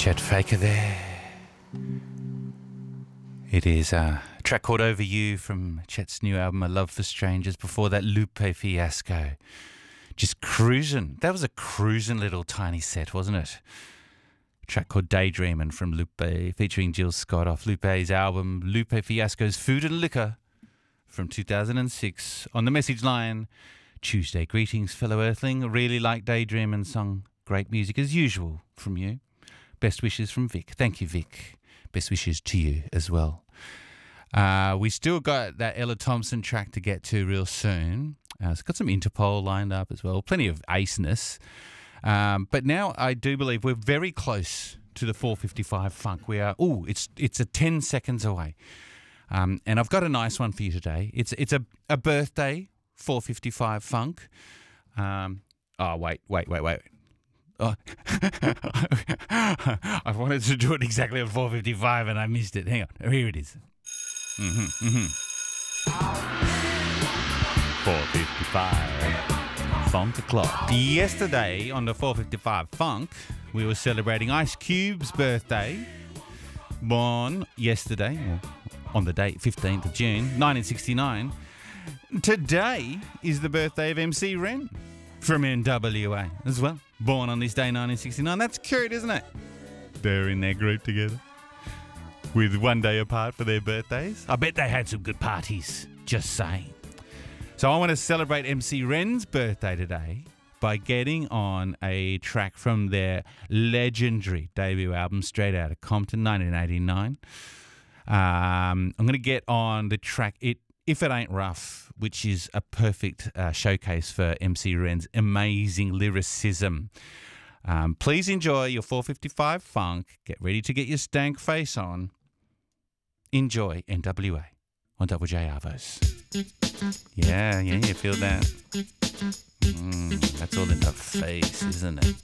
Chet Faker there. It is a track called Over You from Chet's new album, A Love for Strangers. Before that, Lupe Fiasco. Just cruising. That was a cruising little tiny set, wasn't it? A track called Daydreamin' from Lupe, featuring Jill Scott off Lupe's album, Lupe Fiasco's Food and Liquor from 2006. On the message line, Tuesday greetings, fellow Earthling. Really like Daydreamin' song. Great music as usual from you. Best wishes from Vic. Thank you, Vic. Best wishes to you as well. We still got that Ella Thompson track to get to real soon. It's got some Interpol lined up as well. Plenty of aceness. But now I do believe we're very close to the 4:55 funk. We are. It's a 10 seconds away. And I've got a nice one for you today. It's a birthday 4:55 funk. Wait. Oh. I wanted to do it exactly at 4:55 and I missed it. Hang on. Here it is. 4:55 Funk o'clock. Yesterday on the 4:55 Funk, we were celebrating Ice Cube's birthday. Born yesterday, on the date 15th of June, 1969. Today is the birthday of MC Ren from NWA as well. Born on this day, 1969. That's cute, isn't it? They're in their group together with one day apart for their birthdays. I bet they had some good parties, just saying. So I want to celebrate MC Ren's birthday today by getting on a track from their legendary debut album, Straight Outta Compton, 1989. I'm going to get on the track If It Ain't Rough, which is a perfect showcase for MC Ren's amazing lyricism. Please enjoy your 4:55 funk. Get ready to get your stank face on. Enjoy NWA on Double J Arvos. Yeah, you feel that? That's all in the face, isn't it?